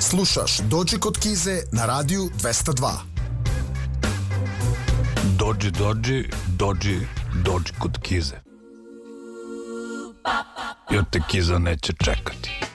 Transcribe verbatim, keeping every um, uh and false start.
Slušaš Dođi kod Kize na radiju dvesta dva. Dođi, dođi, dođi, dođi kod Kize. Jer te Kiza neće čekati.